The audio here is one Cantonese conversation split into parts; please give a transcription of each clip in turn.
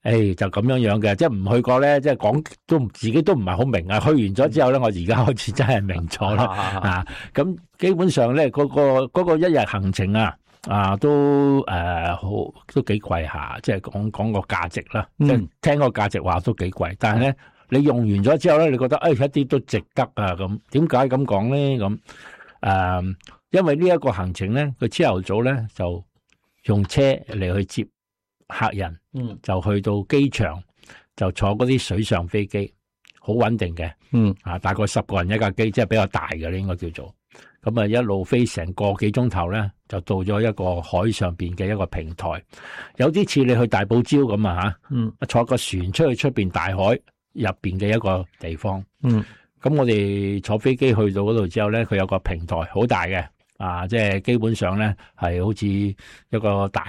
就咁樣嘅，即係唔去過咧，即係講都自己都唔係好明啊。去完咗之後咧，我而家開始真係明咗啦。咁基本上咧，嗰個一日行程都都幾貴下，即係講個價值啦。即係聽個價值話都幾貴，但係咧你用完咗之後咧，你覺得一啲都值得啊。咁點解咁講咧？咁因為呢一個行程咧，佢朝頭早咧就用車嚟去接客人，就去到機場就坐嗰啲水上飛機，好穩定嘅，大概10個人一架機，即係比較大嘅咧，應該叫做。咁啊，一路飛成個幾鐘頭咧，就到咗一個海上邊嘅一個平台，有啲似你去大堡礁咁啊吓，坐個船出去出邊大海入邊嘅一個地方。咁我哋坐飛機去到嗰度之後咧，佢有個平台好大嘅，即係基本上咧係好似一個大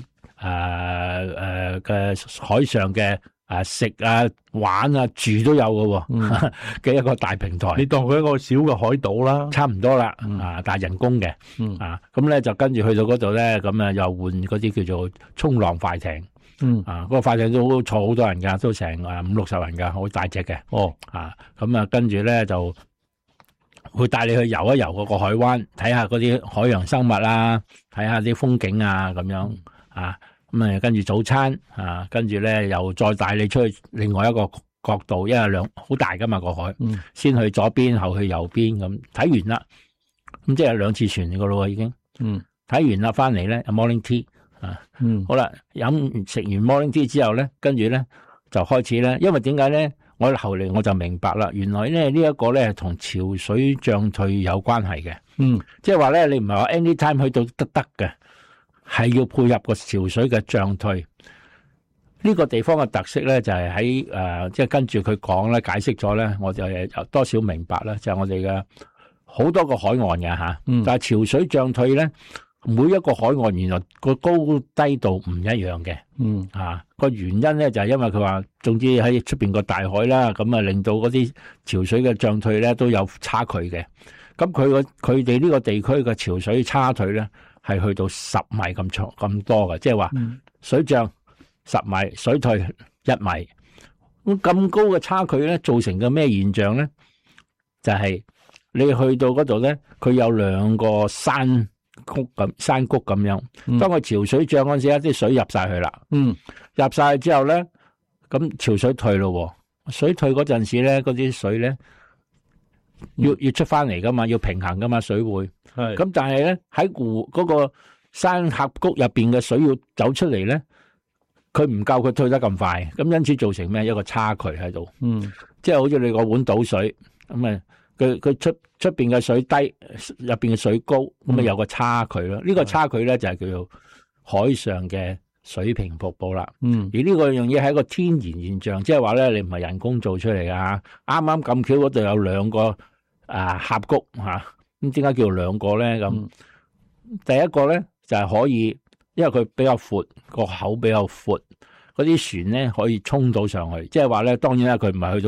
嘅海上嘅食玩住都有嘅嘅一個大平台。 你當佢一個小嘅海島啦， 差唔多啦，但係人工嘅，咁咧就跟住去到嗰度咧，咁又換嗰啲叫做衝浪快艇，嗰個快艇都坐好多人噶，都成50-60人噶，好大隻嘅，咁跟住咧就會帶你去遊一遊嗰個海灣，睇下嗰啲海洋生物啦，睇下啲風景咁樣咁跟住早餐跟住咧又再帶你出去另外一個角度，因為好大噶嘛個海，先去左邊後去右邊咁睇完啦，咁即係2次船噶咯已經，睇完啦翻嚟咧 morning tea 好啦，食完 morning tea 之後咧，跟住咧就開始咧，因為點解咧？我後嚟我就明白啦，原來咧呢一個咧係同潮水漲退有關係嘅，即係話咧你唔係話 anytime 去到得嘅。係要配合個潮水嘅漲退，呢個地方嘅特色咧就係喺即係跟住佢講咧，解釋咗咧，我就有多少明白啦。就係我哋嘅好多個海岸嘅吓，但係潮水漲退咧，每一個海岸原來個高低度唔一樣嘅，個原因咧就係因為佢話，總之喺出邊個大海啦，咁令到嗰啲潮水嘅漲退咧都有差距嘅。咁佢哋呢個地區嘅潮水差退咧，係去到10米咁長咁多嘅，即係話水漲10米，水退1米。咁高嘅差距咧，造成嘅咩現象咧？就係你去到嗰度咧，佢有2個山谷咁樣。當佢潮水漲嗰陣時，啲水入晒去啦。入晒去之後咧，咁潮水退咯。水退嗰陣時咧，嗰啲水咧要出翻嚟噶嘛，要平衡噶嘛，水會。咁但係咧喺湖嗰個山峽谷入邊嘅水要走出嚟咧，佢唔夠佢退得咁快，咁因此造成咩？一個差距喺度。即係好似你個碗倒水咁佢出邊嘅水低，入邊嘅水高，咁有個差距咯。呢個差距咧就係叫做海上嘅水平瀑布啦。而呢個樣嘢係一個天然現象，即係話咧你唔係人工做出嚟噶。啱啱咁巧嗰度有2個峽谷吓。咁點解叫2個咧？咁第一個咧就係可以，因為佢比較闊，個口比較闊，嗰啲船咧可以衝到上去。即係話咧，當然啦，佢唔係去